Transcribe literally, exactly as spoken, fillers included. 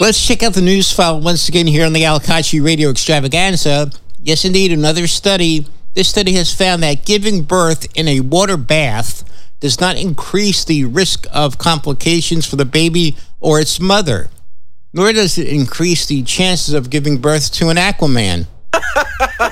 Let's check out the news file once again here on the Al Kachi Radio Extravaganza. Yes, indeed, another study. This study has found that giving birth in a water bath does not increase the risk of complications for the baby or its mother, nor does it increase the chances of giving birth to an Aquaman.